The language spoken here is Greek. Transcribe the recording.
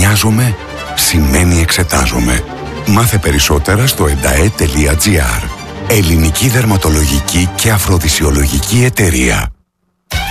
Νοιάζομαι σημαίνει εξετάζομαι. Μάθε περισσότερα στο endae.gr. Ελληνική Δερματολογική και Αφροδισιολογική Εταιρεία.